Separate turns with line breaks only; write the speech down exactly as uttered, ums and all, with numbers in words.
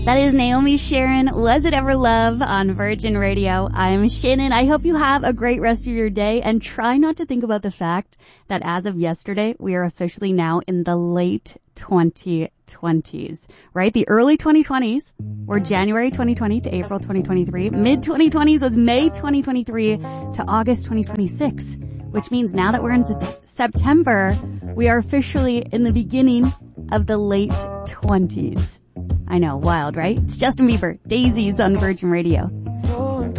That is Naomi Sharon, Was It Ever Love on Virgin Radio. I'm Shannon. I hope you have a great rest of your day and try not to think about the fact that as of yesterday, we are officially now in the late twenty twenties, right? The early twenty twenties were January twenty twenty to April twenty twenty-three. Mid twenty twenties was May twenty twenty-three to August twenty twenty-six, which means now that we're in September, we are officially in the beginning of the late twenties. I know, wild, right? It's Justin Bieber, Daisies on Virgin Radio.